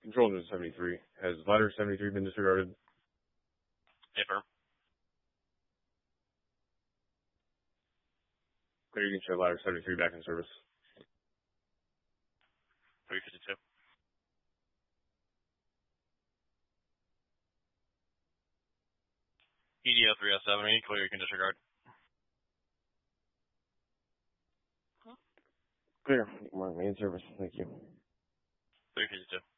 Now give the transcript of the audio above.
Control engine 73. Has ladder 73 been disregarded? Affirm. Clear, you can show ladder 73 back in service. 352. EDO 307, any clear, you can disregard. Clear. Mark me in service. Thank you. 352.